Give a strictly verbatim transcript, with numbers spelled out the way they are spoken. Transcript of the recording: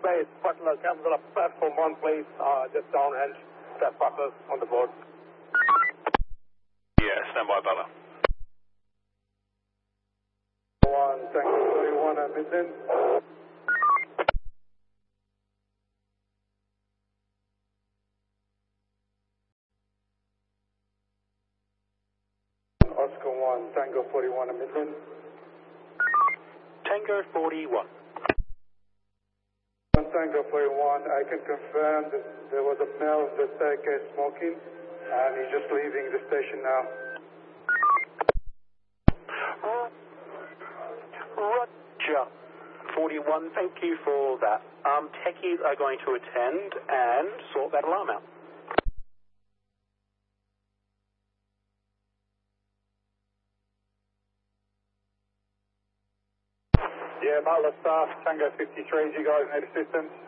Base, Butler, capital of platform one, please. Uh, just downhand, step butlers on the board. Yeah, stand by, Butler. One, Tango thirty-one at Midland. Oscar one, Tango forty-one at Midland. Tango forty-one. Tango forty-one, I can confirm that there was a male in the staircase smoking, and he's just leaving the station now. Roger. forty-one, thank you for that. Um, techies are going to attend and sort that alarm out. Yeah, Butler staff, Tango fifty-three, do you guys need assistance?